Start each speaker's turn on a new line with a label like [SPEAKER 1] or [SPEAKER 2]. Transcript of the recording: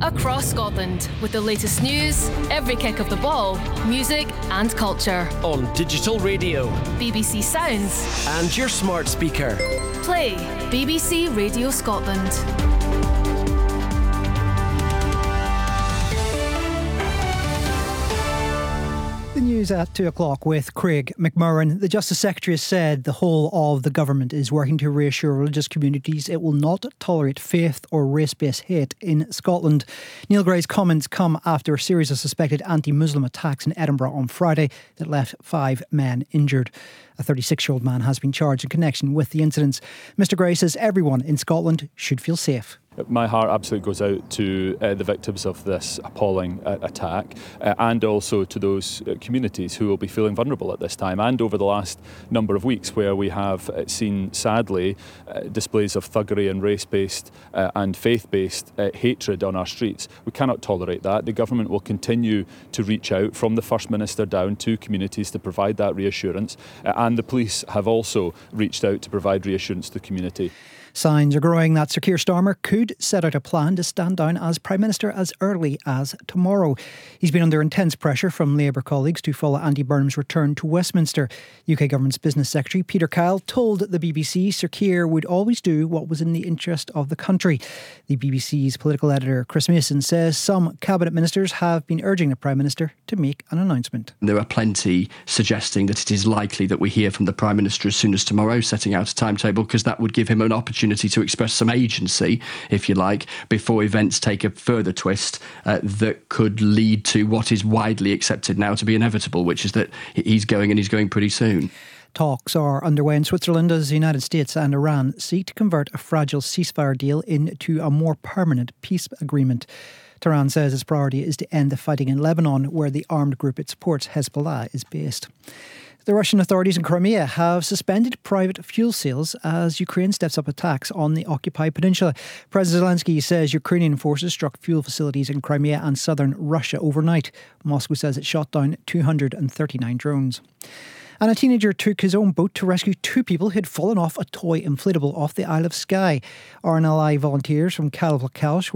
[SPEAKER 1] across Scotland with the latest news, every kick of the ball, music and culture.
[SPEAKER 2] On digital radio,
[SPEAKER 1] BBC Sounds
[SPEAKER 2] and your smart speaker.
[SPEAKER 1] Play BBC Radio Scotland.
[SPEAKER 3] The news at 2 o'clock with Craig McMurran. The Justice Secretary has said the whole of the government is working to reassure religious communities it will not tolerate faith or race-based hate in Scotland. Neil Gray's comments come after a series of suspected anti-Muslim attacks in Edinburgh on Friday that left 5 men injured. A 36-year-old man has been charged in connection with the incidents. Mr Gray says everyone in Scotland should feel safe.
[SPEAKER 4] My heart absolutely goes out to the victims of this appalling attack and also to those communities who will be feeling vulnerable at this time, and over the last number of weeks where we have seen, sadly, displays of thuggery and race-based and faith-based hatred on our streets. We cannot tolerate that. The government will continue to reach out from the First Minister down to communities to provide that reassurance, and the police have also reached out to provide reassurance to the community.
[SPEAKER 3] Signs are growing that Sir Keir Starmer could set out a plan to stand down as Prime Minister as early as tomorrow. He's been under intense pressure from Labour colleagues to follow Andy Burnham's return to Westminster. UK Government's Business Secretary Peter Kyle told the BBC Sir Keir would always do what was in the interest of the country. The BBC's political editor Chris Mason says some cabinet ministers have been urging the Prime Minister to make an announcement.
[SPEAKER 5] There are plenty suggesting that it is likely that we hear from the Prime Minister as soon as tomorrow, setting out a timetable, because that would give him an opportunity to express some agency, if you like, before events take a further twist that could lead to what is widely accepted now to be inevitable, which is that he's going, and he's going pretty soon.
[SPEAKER 3] Talks are underway in Switzerland as the United States and Iran seek to convert a fragile ceasefire deal into a more permanent peace agreement. Tehran says its priority is to end the fighting in Lebanon, where the armed group it supports, Hezbollah, is based. The Russian authorities in Crimea have suspended private fuel sales as Ukraine steps up attacks on the occupied peninsula. President Zelensky says Ukrainian forces struck fuel facilities in Crimea and southern Russia overnight. Moscow says it shot down 239 drones. And a teenager took his own boat to rescue 2 people who had fallen off a toy inflatable off the Isle of Skye. RNLI volunteers from Calvacalsh